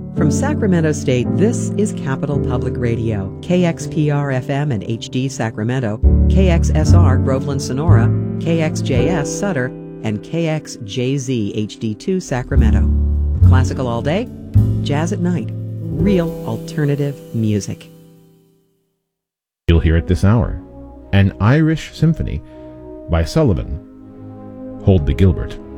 From Sacramento State, this is Capital Public Radio, KXPR-FM and HD Sacramento, KXSR Groveland Sonora, KXJS Sutter, and KXJZ HD2 Sacramento. Classical all day, jazz at night, real alternative music. You'll hear it this hour. An Irish Symphony by Sullivan. Hold the Gilbert.